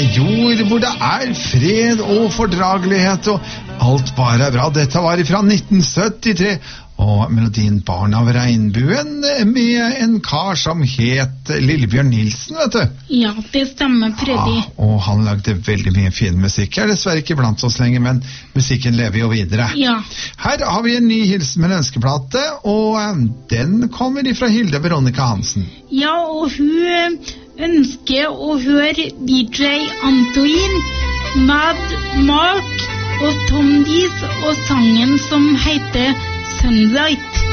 Jord hvor det fred og fordragelighet og alt bare bra. Dette var fra 1973, og melodien Barn av regnbuen med en kar som het Lillebjørn Nilsen, vet du. Ja, det stemmer, Freddy. Ja, og han lagde veldig mye fin musikk. Jeg dessverre ikke blant oss lenger, men musikken lever jo videre. Ja. Her har vi en ny hilsen med en ønskeplate, og den kommer fra Hilde Veronica Hansen. Ja, og hun ønsker å høre DJ Antoine, Mad Mark og Tom Dees og sangen som heter Sunlight.